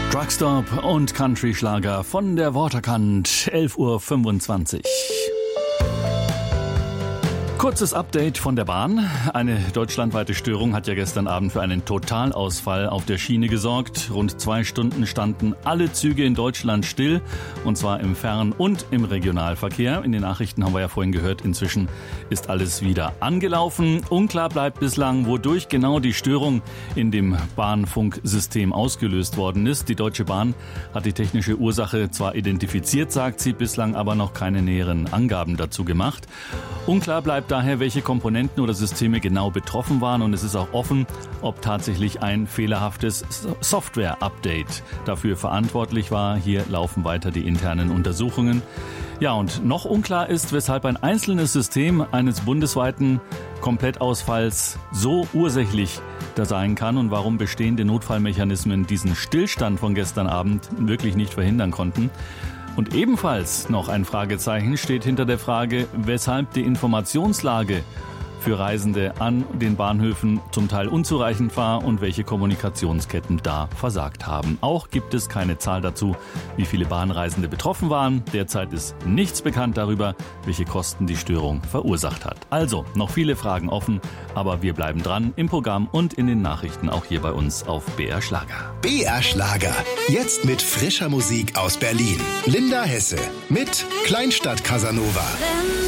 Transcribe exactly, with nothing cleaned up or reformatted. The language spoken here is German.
Truckstop und Country-Schlager von der Waterkant, elf Uhr fünfundzwanzig. Kurzes Update von der Bahn. Eine deutschlandweite Störung hat ja gestern Abend für einen Totalausfall auf der Schiene gesorgt. Rund zwei Stunden standen alle Züge in Deutschland still, und zwar im Fern- und im Regionalverkehr. In den Nachrichten haben wir ja vorhin gehört, inzwischen ist alles wieder angelaufen. Unklar bleibt bislang, wodurch genau die Störung in dem Bahnfunksystem ausgelöst worden ist. Die Deutsche Bahn hat die technische Ursache zwar identifiziert, sagt sie, bislang aber noch keine näheren Angaben dazu gemacht. Unklar bleibt daher, welche Komponenten oder Systeme genau betroffen waren, und es ist auch offen, ob tatsächlich ein fehlerhaftes Software-Update dafür verantwortlich war. Hier laufen weiter die internen Untersuchungen. Ja, und noch unklar ist, weshalb ein einzelnes System eines bundesweiten Komplettausfalls so ursächlich da sein kann und warum bestehende Notfallmechanismen diesen Stillstand von gestern Abend wirklich nicht verhindern konnten. Und ebenfalls noch ein Fragezeichen steht hinter der Frage, weshalb die Informationslage für Reisende an den Bahnhöfen zum Teil unzureichend war und welche Kommunikationsketten da versagt haben. Auch gibt es keine Zahl dazu, wie viele Bahnreisende betroffen waren. Derzeit ist nichts bekannt darüber, welche Kosten die Störung verursacht hat. Also noch viele Fragen offen, aber wir bleiben dran im Programm und in den Nachrichten, auch hier bei uns auf B R Schlager. B R Schlager, jetzt mit frischer Musik aus Berlin. Linda Hesse mit Kleinstadt Casanova.